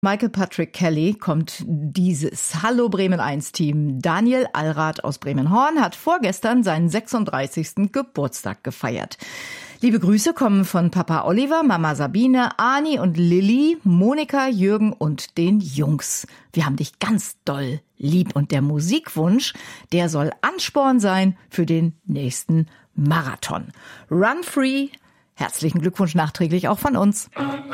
Michael Patrick Kelly kommt dieses Hallo Bremen 1 Team. Daniel Allrath aus Bremen-Horn hat vorgestern seinen 36. Geburtstag gefeiert. Liebe Grüße kommen von Papa Oliver, Mama Sabine, Ani und Lilly, Monika, Jürgen und den Jungs. Wir haben dich ganz doll lieb und der Musikwunsch, der soll Ansporn sein für den nächsten Marathon. Run Free. Herzlichen Glückwunsch nachträglich auch von uns.